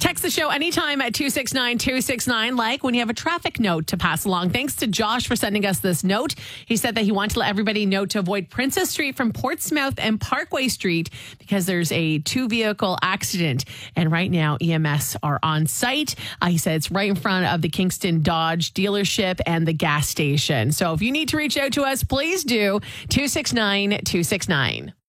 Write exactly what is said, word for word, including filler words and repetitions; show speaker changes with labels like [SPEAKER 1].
[SPEAKER 1] Text the show anytime at two six nine two six nine, like when you have a traffic note to pass along. Thanks to Josh for sending us this note. He said that he wanted to let everybody know to avoid Princess Street from Portsmouth and Parkway Street because there's a two-vehicle accident. And right now, E M S are on site. Uh, he said it's right in front of the Kingston Dodge dealership and the gas station. So if you need to reach out to us, please do. two six nine two six nine.